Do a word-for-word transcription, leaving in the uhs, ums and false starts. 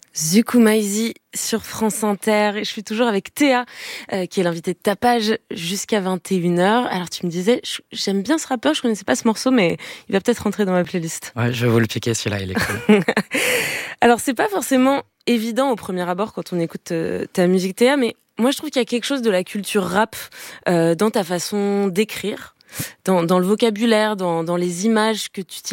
Zukumaisi sur France Inter. Et je suis toujours avec Théa, euh, qui est l'invitée de Tapage jusqu'à vingt et une heures. Alors tu me disais, j'aime bien ce rappeur, je connaissais pas ce morceau, mais il va peut-être rentrer dans ma playlist. Ouais, je vais vous le piquer celui-là, il est cool. Alors c'est pas forcément évident au premier abord quand on écoute euh, ta musique, Théa, mais moi je trouve qu'il y a quelque chose de la culture rap euh, dans ta façon d'écrire, dans, dans le vocabulaire, dans, dans les images que tu utilises.